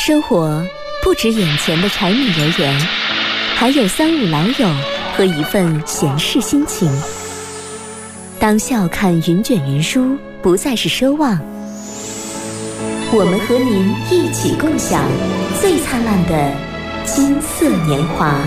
生活不止眼前的柴米油盐，还有三五老友和一份闲适心情。当笑看云卷云舒不再是奢望，我们和您一起共享最灿烂的金色年华。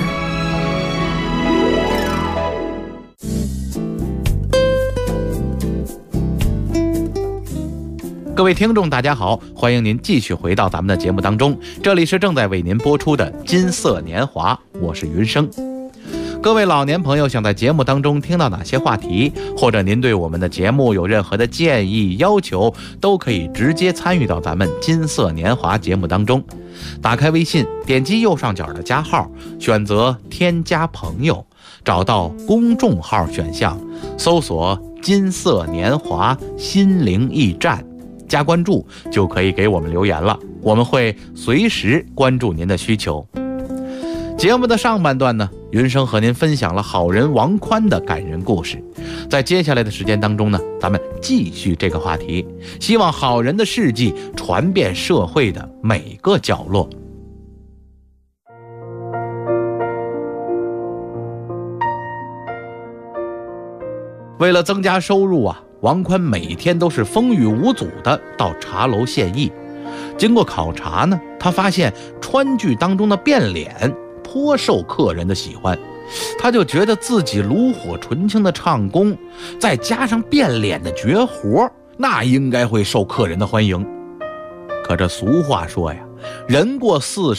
各位听众大家好，欢迎您继续回到咱们的节目当中，这里是正在为您播出的金色年华，我是云生。各位老年朋友想在节目当中听到哪些话题，或者您对我们的节目有任何的建议要求，都可以直接参与到咱们金色年华节目当中。打开微信，点击右上角的加号，选择添加朋友，找到公众号选项，搜索金色年华心灵驿站，加关注就可以给我们留言了，我们会随时关注您的需求。节目的上半段呢，云生和您分享了好人王宽的感人故事。在接下来的时间当中呢，咱们继续这个话题，希望好人的事迹传遍社会的每个角落。为了增加收入啊，王宽每天都是风雨无阻的到茶楼献艺。经过考察呢，他发现川剧当中的变脸颇受客人的喜欢，他就觉得自己炉火纯青的唱功，再加上变脸的绝活，那应该会受客人的欢迎。可这俗话说呀，人过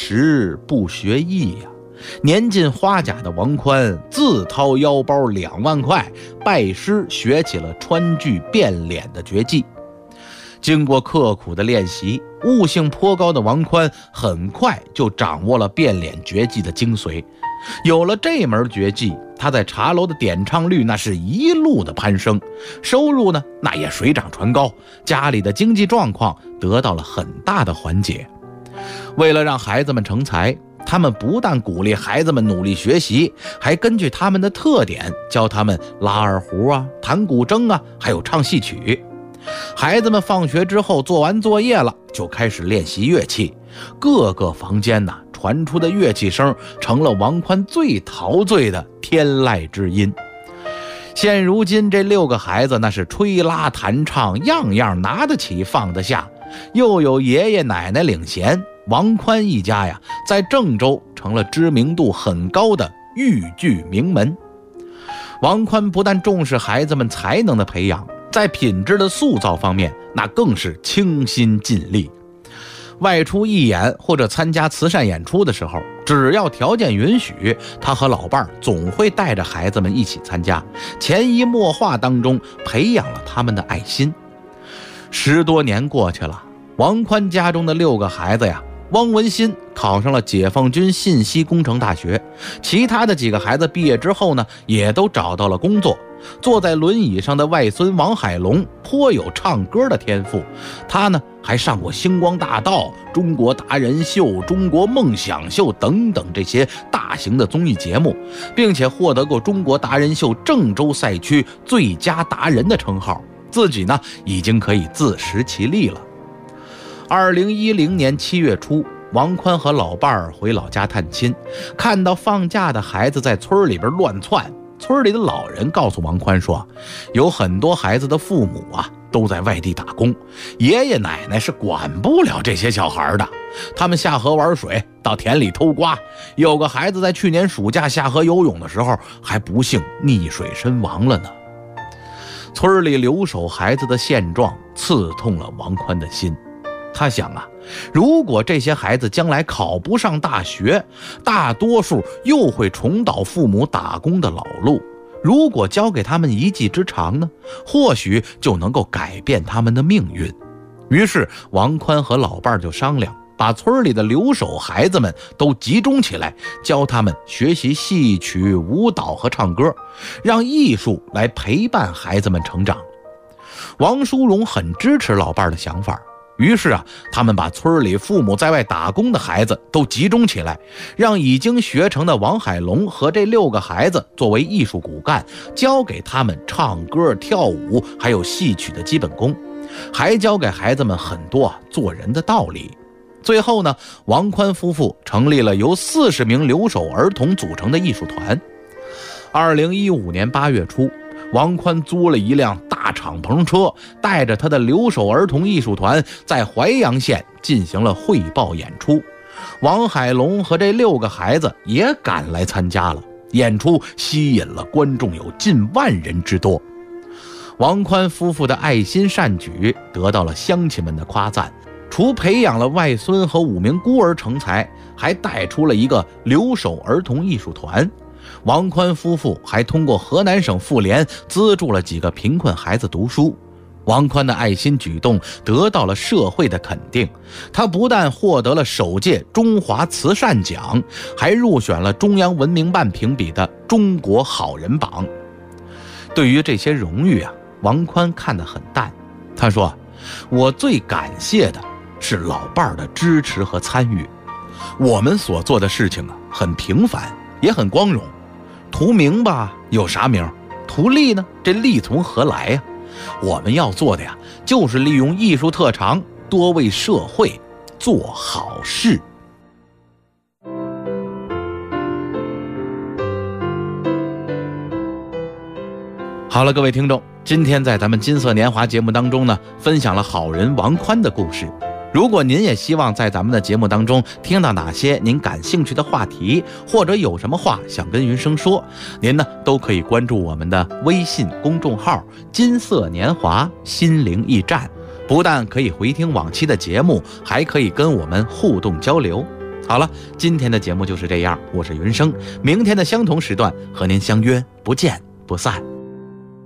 40不学艺呀。年近花甲的王宽自掏腰包2万块，拜师学起了川剧变脸的绝技。经过刻苦的练习，悟性颇高的王宽很快就掌握了变脸绝技的精髓。有了这门绝技，他在茶楼的点唱率那是一路的攀升，收入呢那也水涨船高，家里的经济状况得到了很大的缓解。为了让孩子们成才，他们不但鼓励孩子们努力学习，还根据他们的特点教他们拉二胡啊、弹古筝啊，还有唱戏曲。孩子们放学之后做完作业了，就开始练习乐器，各个房间呢传出的乐器声成了王宽最陶醉的天籁之音。现如今这6个孩子那是吹拉弹唱样样拿得起放得下，又有爷爷奶奶领衔，王宽一家呀在郑州成了知名度很高的豫剧名门。王宽不但重视孩子们才能的培养，在品质的塑造方面那更是倾心尽力。外出义演或者参加慈善演出的时候，只要条件允许，他和老伴儿总会带着孩子们一起参加，潜移默化当中培养了他们的爱心。10多年过去了，王宽家中的6个孩子呀，汪文新考上了解放军信息工程大学，其他的几个孩子毕业之后呢，也都找到了工作。坐在轮椅上的外孙王海龙颇有唱歌的天赋，他呢还上过星光大道、中国达人秀、中国梦想秀等等这些大型的综艺节目，并且获得过中国达人秀郑州赛区最佳达人的称号，自己呢已经可以自食其力了。2010年7月初，王宽和老伴儿回老家探亲，看到放假的孩子在村里边乱窜，村里的老人告诉王宽说，有很多孩子的父母啊都在外地打工，爷爷奶奶是管不了这些小孩的，他们下河玩水，到田里偷瓜，有个孩子在去年暑假下河游泳的时候还不幸溺水身亡了呢。村里留守孩子的现状刺痛了王宽的心，他想啊，如果这些孩子将来考不上大学，大多数又会重蹈父母打工的老路，如果教给他们一技之长呢，或许就能够改变他们的命运。于是王宽和老伴就商量，把村里的留守孩子们都集中起来，教他们学习戏曲、舞蹈和唱歌，让艺术来陪伴孩子们成长。王淑荣很支持老伴的想法，于是啊，他们把村里父母在外打工的孩子都集中起来，让已经学成的王海龙和这6个孩子作为艺术骨干，教给他们唱歌、跳舞，还有戏曲的基本功，还教给孩子们很多做人的道理。 最后呢，王宽夫妇成立了由40名留守儿童组成的艺术团。2015年8月初，王宽租了一辆大敞篷车，带着他的留守儿童艺术团在淮阳县进行了汇报演出。王海龙和这6个孩子也赶来参加了，演出吸引了观众有近万人之多。王宽夫妇的爱心善举得到了乡亲们的夸赞，除培养了外孙和5名孤儿成才，还带出了一个留守儿童艺术团。王宽夫妇还通过河南省妇联资助了几个贫困孩子读书。王宽的爱心举动得到了社会的肯定，他不但获得了首届中华慈善奖，还入选了中央文明办评比的中国好人榜。对于这些荣誉啊，王宽看得很淡。他说，我最感谢的是老伴儿的支持和参与。我们所做的事情啊，很平凡也很光荣。图名吧，有啥名？图利呢？这利从何来呀？我们要做的呀，就是利用艺术特长，多为社会做好事。好了，各位听众，今天在咱们金色年华节目当中呢，分享了好人王宽的故事。如果您也希望在咱们的节目当中听到哪些您感兴趣的话题，或者有什么话想跟云生说，您呢都可以关注我们的微信公众号金色年华心灵驿站，不但可以回听往期的节目，还可以跟我们互动交流。好了，今天的节目就是这样，我是云生，明天的相同时段和您相约不见不散。